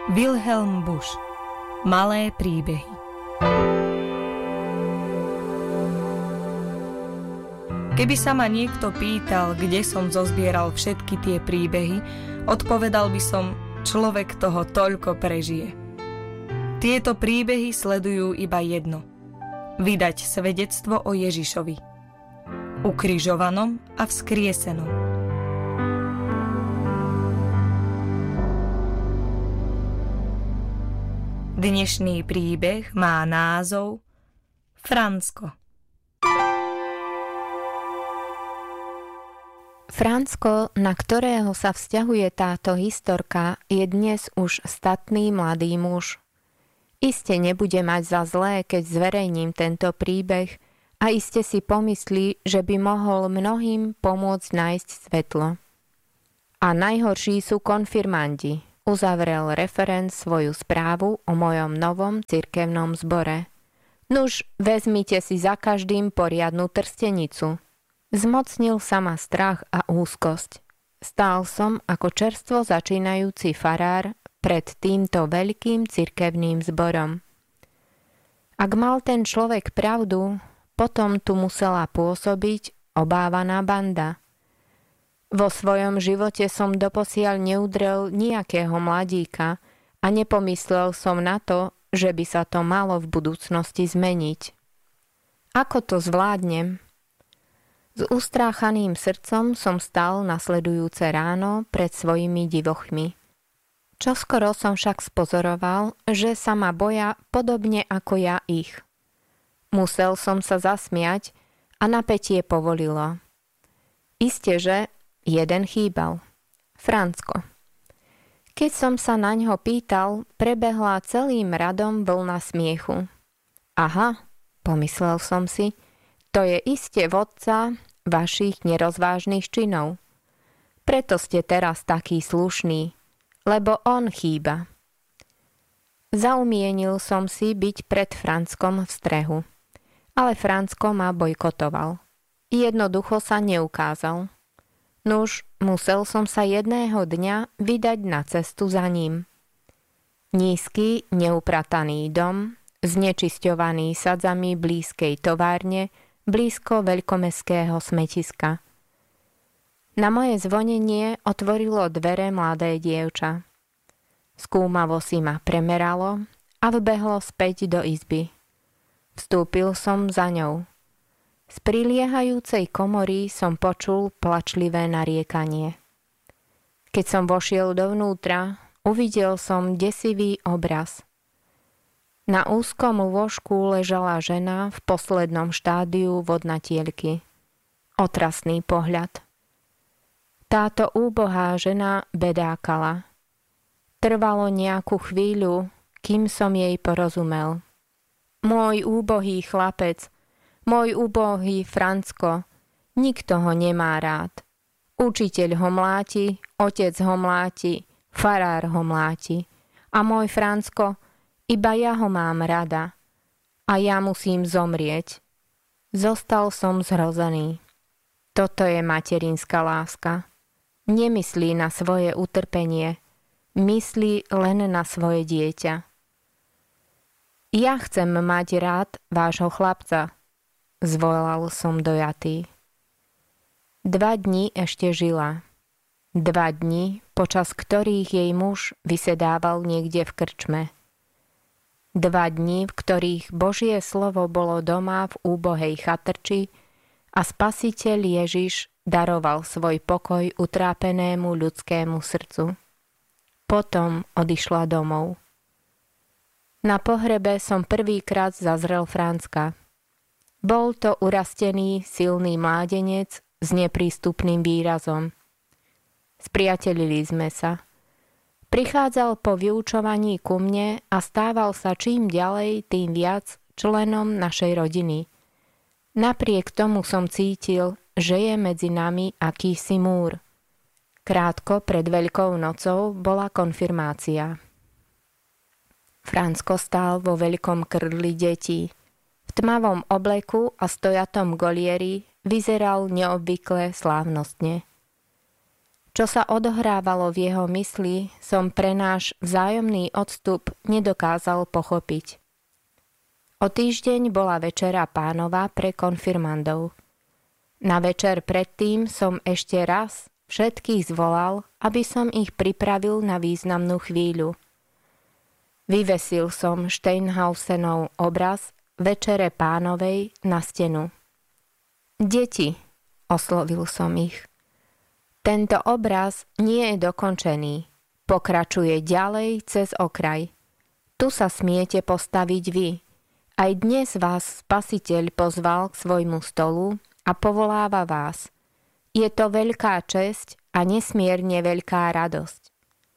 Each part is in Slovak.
Wilhelm Busch. Malé príbehy. Keby sa ma niekto pýtal, kde som zozbieral všetky tie príbehy, odpovedal by som, človek toho toľko prežije. Tieto príbehy sledujú iba jedno. Vydať svedectvo o Ježišovi. Ukrižovanom a vzkriesenom. Dnešný príbeh má názov Fransko. Fransko, na ktorého sa vzťahuje táto historka, je dnes už statný mladý muž. Iste nebude mať za zlé, keď zverejním tento príbeh a iste si pomyslí, že by mohol mnohým pomôcť nájsť svetlo. A najhorší sú konfirmandi. Uzavrel referent svoju správu o mojom novom cirkevnom zbore. Nuž, vezmite si za každým poriadnu trstenicu. Zmocnil sa ma strach a úzkosť. Stál som ako čerstvo začínajúci farár pred týmto veľkým cirkevným zborom. Ak mal ten človek pravdu, potom tu musela pôsobiť obávaná banda. Vo svojom živote som doposiaľ neudrel nejakého mladíka a nepomyslel som na to, že by sa to malo v budúcnosti zmeniť. Ako to zvládnem? S ustráchaným srdcom som stál nasledujúce ráno pred svojimi divochmi. Čoskoro som však spozoroval, že sa ma boja podobne ako ja ich. Musel som sa zasmiať a napätie povolilo. Isteže, jeden chýbal. Fransko. Keď som sa na ňo pýtal, prebehla celým radom vlna smiechu. Aha, pomyslel som si, to je iste vodca vašich nerozvážnych činov. Preto ste teraz taký slušný, lebo on chýba. Zaumienil som si byť pred Franskom v strehu, ale Fransko ma bojkotoval. Jednoducho sa neukázal. Nuž, musel som sa jedného dňa vydať na cestu za ním. Nízky, neuprataný dom, znečisťovaný sadzami blízkej továrne, blízko veľkomestského smetiska. Na moje zvonenie otvorilo dvere mladé dievča. Skúmavo si ma premeralo a vbehlo späť do izby. Vstúpil som za ňou. Z priliehajúcej komory som počul plačlivé nariekanie. Keď som vošiel dovnútra, uvidel som desivý obraz. Na úzkom lôžku ležala žena v poslednom štádiu vodnatielky. Otrasný pohľad. Táto úbohá žena bedákala. Trvalo nejakú chvíľu, kým som jej porozumel. Môj úbohý chlapec, môj úbohý Fransko, nikto ho nemá rád. Učiteľ ho mláti, otec ho mláti, farár ho mláti. A môj Fransko, iba ja ho mám rada. A ja musím zomrieť. Zostal som zhrozený. Toto je materinská láska. Nemyslí na svoje utrpenie. Myslí len na svoje dieťa. Ja chcem mať rád vášho chlapca, zvolal som dojatý. 2 dni ešte žila. 2 dni, počas ktorých jej muž vysedával niekde v krčme. 2 dni, v ktorých Božie slovo bolo doma v úbohej chatrči a Spasiteľ Ježiš daroval svoj pokoj utrápenému ľudskému srdcu. Potom odišla domov. Na pohrebe som prvýkrát zazrel Franska. Bol to urastený, silný mládenec s neprístupným výrazom. Spriatelili sme sa. Prichádzal po vyučovaní ku mne a stával sa čím ďalej, tým viac členom našej rodiny. Napriek tomu som cítil, že je medzi nami akýsi múr. Krátko pred Veľkou nocou bola konfirmácia. Fransko stál vo veľkom krdli detí. V tmavom obleku a stojatom golieri vyzeral neobvykle slávnostne. Čo sa odohrávalo v jeho mysli, som pre náš vzájomný odstup nedokázal pochopiť. O týždeň bola večera Pánova pre konfirmandov. Na večer predtým som ešte raz všetkých zvolal, aby som ich pripravil na významnú chvíľu. Vyvesil som Steinhausenov obraz Večere Pánovej na stenu. Deti, oslovil som ich. Tento obraz nie je dokončený. Pokračuje ďalej cez okraj. Tu sa smiete postaviť vy. Aj dnes vás Spasiteľ pozval k svojmu stolu a povoláva vás. Je to veľká česť a nesmierne veľká radosť.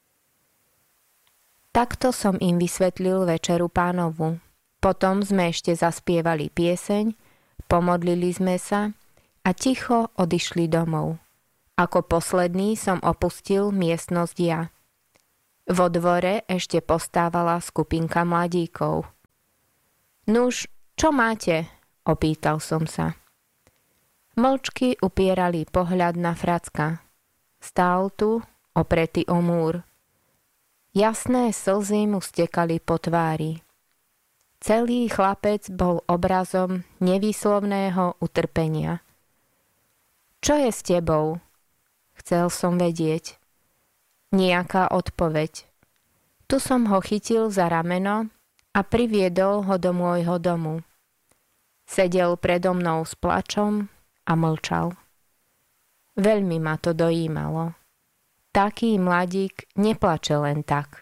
Takto som im vysvetlil Večeru Pánovu. Potom sme ešte zaspievali pieseň, pomodlili sme sa a ticho odišli domov. Ako posledný som opustil miestnosť ja. Vo dvore ešte postávala skupinka mladíkov. Nuž, čo máte? Opýtal som sa. Mlčky upierali pohľad na Fracka. Stál tu, opretý o múr. Jasné slzy mu stekali po tvári. Celý chlapec bol obrazom nevýslovného utrpenia. Čo je s tebou? Chcel som vedieť. Nejaká odpoveď. Tu som ho chytil za rameno a priviedol ho do môjho domu. Sedel predo mnou s plačom a mlčal. Veľmi ma to dojímalo. Taký mladík neplače len tak.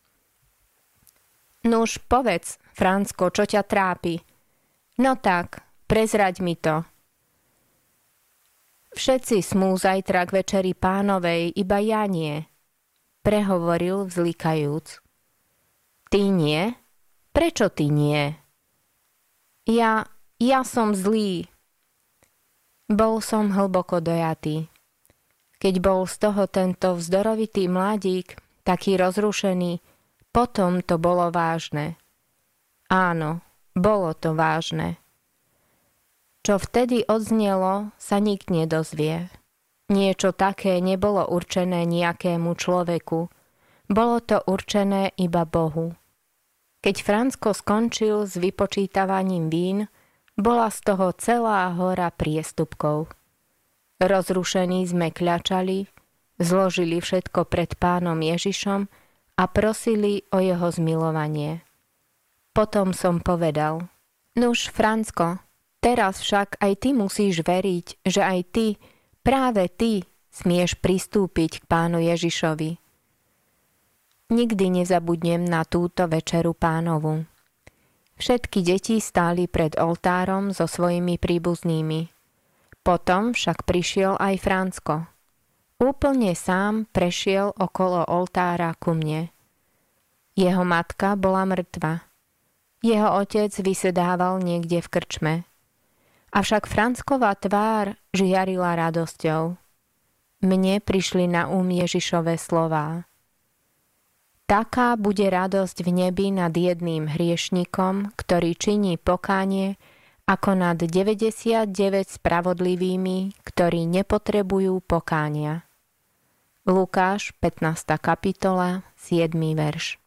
Nuž, povedz, Francko, čo ťa trápi? No tak, prezraď mi to. Všetci smú zajtra k Večeri Pánovej, iba ja nie, prehovoril vzlikajúc. Ty nie? Prečo ty nie? Ja som zlý. Bol som hlboko dojatý. Keď bol z toho tento vzdorovitý mladík, taký rozrušený, potom to bolo vážne. Áno, bolo to vážne. Čo vtedy odznelo, sa nik nedozvie. Niečo také nebolo určené nejakému človeku. Bolo to určené iba Bohu. Keď Francko skončil s vypočítavaním vín, bola z toho celá hora priestupkov. Rozrušení sme kľačali, zložili všetko pred Pánom Ježišom a prosili o jeho zmilovanie. Potom som povedal, nuž Francko, teraz však aj ty musíš veriť, že aj ty, práve ty, smieš pristúpiť k Pánu Ježišovi. Nikdy nezabudnem na túto Večeru Pánovu. Všetky deti stáli pred oltárom so svojimi príbuznými. Potom však prišiel aj Francko. Úplne sám prešiel okolo oltára ku mne. Jeho matka bola mŕtva. Jeho otec vysedával niekde v krčme. Avšak Francková tvár žiarila radosťou. Mne prišli na Ježišove slová. Taká bude radosť v nebi nad jedným hriešnikom, ktorý činí pokánie, ako nad 99 spravodlivými, ktorí nepotrebujú pokánia. Lukáš, 15. kapitola, 7. verš.